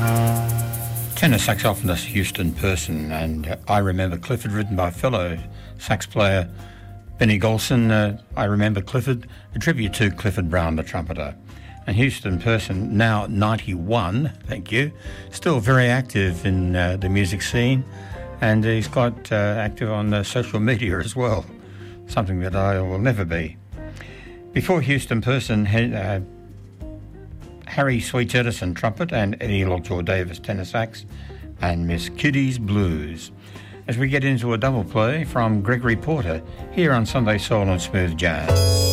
Tenor saxophonist Houston Person and I Remember Clifford, written by fellow sax player Benny Golson. I Remember Clifford, a tribute to Clifford Brown, the trumpeter. And Houston Person, now 91, thank you, still very active in the music scene, and he's quite active on social media as well, something that I will never be. Before Houston Person, Harry Sweets Edison trumpet and Eddie Lockjaw Davis tenor sax, and Miss Kitty's Blues. As we get into a double play from Gregory Porter here on Sunday Soul and Smooth Jazz.